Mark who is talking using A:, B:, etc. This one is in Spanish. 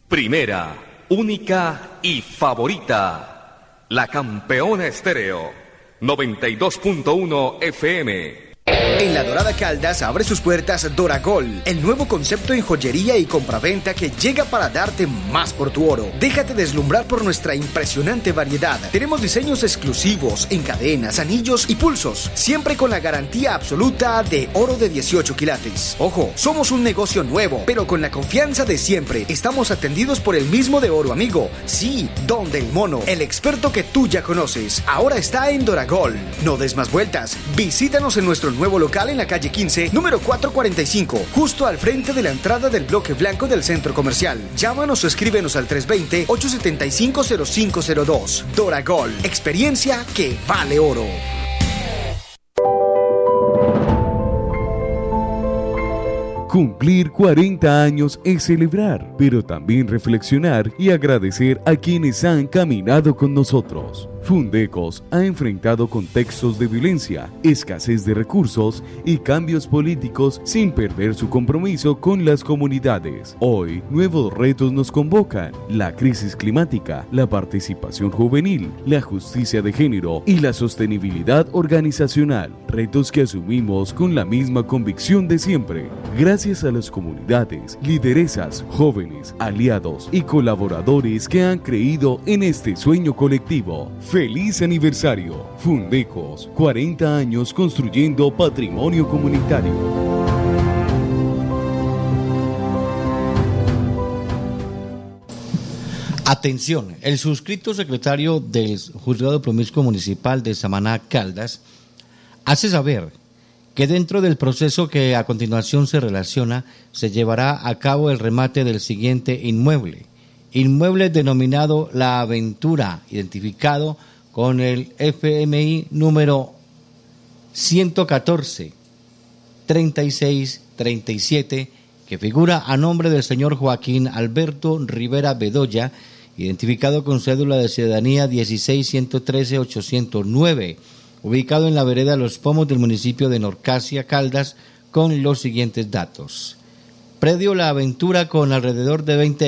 A: Primera, única y favorita. La Campeona Estéreo. 92.1 FM.
B: En La Dorada Caldas abre sus puertas Doragol, el nuevo concepto en joyería y compraventa que llega para darte más por tu oro. Déjate deslumbrar por nuestra impresionante variedad. Tenemos diseños exclusivos en cadenas, anillos y pulsos, siempre con la garantía absoluta de oro de 18 quilates. Ojo, somos un negocio nuevo, pero con la confianza de siempre. Estamos atendidos por el mismo de Oro Amigo. Sí, Don del Mono, el experto que tú ya conoces. Ahora está en Doragol. No des más vueltas. Visítanos en nuestro nuevo local en la calle 15, número 445, justo al frente de la entrada del bloque blanco del centro comercial. Llámanos o escríbenos al 320-875-0502. Doragol, experiencia que vale oro.
C: Cumplir 40 años es celebrar, pero también reflexionar y agradecer a quienes han caminado con nosotros. Fundecos ha enfrentado contextos de violencia, escasez de recursos y cambios políticos sin perder su compromiso con las comunidades. Hoy, nuevos retos nos convocan: la crisis climática, la participación juvenil, la justicia de género y la sostenibilidad organizacional. Retos que asumimos con la misma convicción de siempre. Gracias a las comunidades, lideresas, jóvenes, aliados y colaboradores que han creído en este sueño colectivo. ¡Feliz aniversario! Fundecos, 40 años construyendo patrimonio comunitario.
D: Atención, el suscrito secretario del Juzgado Promiscuo Municipal de Samaná, Caldas, hace saber que dentro del proceso que a continuación se relaciona, se llevará a cabo el remate del siguiente inmueble denominado La Aventura, identificado con el FMI número 114-3637, que figura a nombre del señor Joaquín Alberto Rivera Bedoya, identificado con cédula de ciudadanía 16-113-809, ubicado en la vereda Los Pomos del municipio de Norcasia, Caldas, con los siguientes datos. Predio La Aventura, con alrededor de 20